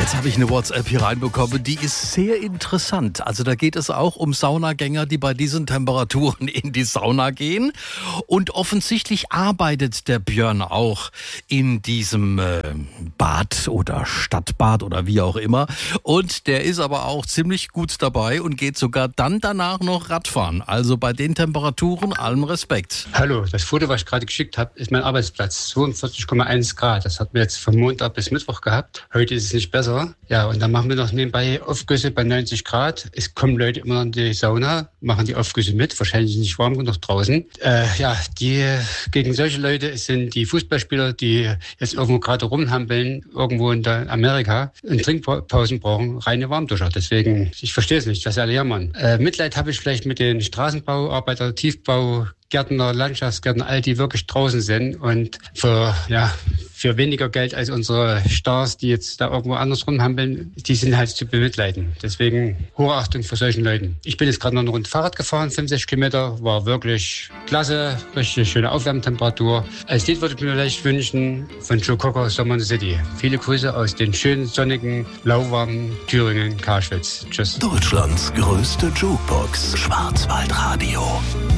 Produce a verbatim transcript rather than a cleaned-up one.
Jetzt habe ich eine WhatsApp hier reinbekommen, die ist sehr interessant. Also da geht es auch um Saunagänger, die bei diesen Temperaturen in die Sauna gehen. Und offensichtlich arbeitet der Björn auch in diesem äh, Bad oder Stadtbad oder wie auch immer. Und der ist aber auch ziemlich gut dabei und geht sogar dann danach noch Radfahren. Also bei den Temperaturen allen Respekt. Hallo, das Foto, was ich gerade geschickt habe, ist mein Arbeitsplatz. zweiundvierzig Komma eins Grad. Das hatten wir jetzt von Montag bis Mittwoch gehabt. Heute ist es nicht besser. Ja, und dann machen wir noch nebenbei Aufgüsse bei neunzig Grad. Es kommen Leute immer in die Sauna, machen die Aufgüsse mit. Wahrscheinlich nicht warm genug draußen. Äh, ja, die gegen solche Leute sind die Fußballspieler, die jetzt irgendwo gerade rumhampeln, irgendwo in der Amerika, und Trinkpausen brauchen, reine Warmduscher. Deswegen, ich verstehe es nicht, was alle jammern. Äh, Mitleid habe ich vielleicht mit den Straßenbauarbeiter, Tiefbau, Gärtner, Landschaftsgärtner, all die wirklich draußen sind und für, ja, für weniger Geld als unsere Stars, die jetzt da irgendwo anders rumhampeln, die sind halt zu bemitleiden. Deswegen hohe Achtung für solchen Leuten. Ich bin jetzt gerade noch eine Runde Fahrrad gefahren, fünfundsechzig Kilometer, war wirklich klasse, richtig schöne Aufwärmtemperatur. Als Lied würde ich mir vielleicht wünschen von Joe Cocker, Summer in the City. Viele Grüße aus den schönen, sonnigen, lauwarmen Thüringen, Karschwitz. Tschüss. Deutschlands größte Jukebox, Schwarzwaldradio.